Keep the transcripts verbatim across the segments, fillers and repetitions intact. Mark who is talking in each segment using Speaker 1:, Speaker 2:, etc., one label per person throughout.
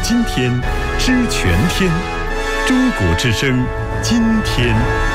Speaker 1: 今天，知全天。中国之声，今天。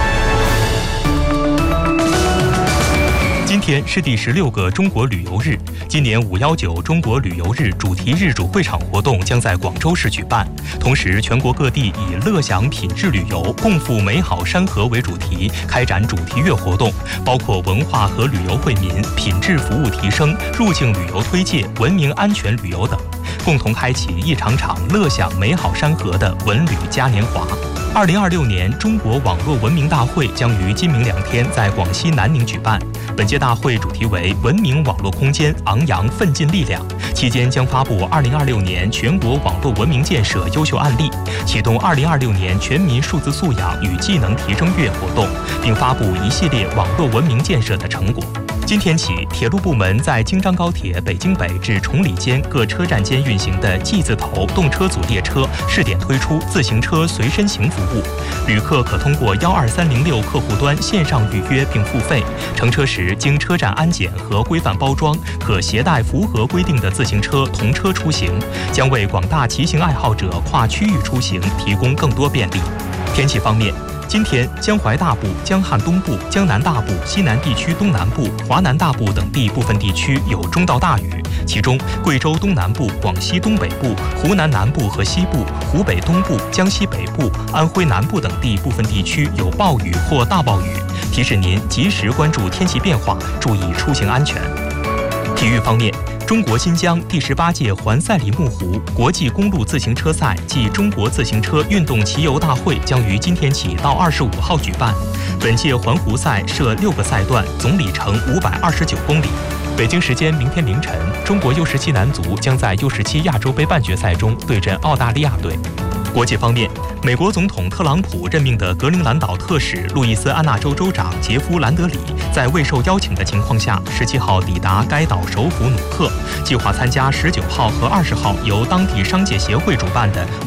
Speaker 2: 今天是第十六个中国旅游日。今年五一九中国旅游日主题日主会场活动将在广州市举办，同时全国各地以乐享品质旅游、共赴美好山河为主题开展主题月活动，包括文化和旅游惠民、品质服务提升、入境旅游推介、文明安全旅游等，共同开启一场场乐享美好山河的文旅嘉年华。二零二六年中国网络文明大会将于今明两天在广西南宁举办。本届大会主题为文明网络空间，昂扬奋进力量。期间将发布二零二六年全国网络文明建设优秀案例，启动二零二六年全民数字素养与技能提升月活动，并发布一系列网络文明建设的成果。今天起，铁路部门在京张高铁北京北至崇礼间各车站间运行的 G 字头动车组列车试点推出自行车随身行服务，旅客可通过幺二三零六客户端线上预约并付费，乘车时经车站安检和规范包装，可携带符合规定的自行车同车出行，将为广大骑行爱好者跨区域出行提供更多便利。天气方面，今天，江淮大部、江汉东部、江南大部、西南地区东南部、华南大部等地部分地区有中到大雨，其中贵州东南部、广西东北部、湖南南部和西部、湖北东部、江西北部、安徽南部等地部分地区有暴雨或大暴雨，提示您及时关注天气变化，注意出行安全。体育方面，中国新疆第十八届环赛里木湖国际公路自行车赛暨中国自行车运动骑游大会将于今天起到二十五号举办。本届环湖赛设六个赛段，总里程五百二十九公里。北京时间明天凌晨，中国 U 十七男足将在 U 十七亚洲杯半决赛中对阵澳大利亚队。国际方面，美国总统特朗普任命的格陵兰岛特使路易斯安那州州长杰夫·兰德里，在未受邀请的情况下，十七号抵达该岛首府努克，计划参加十九号和二十号由当地商界协会主办的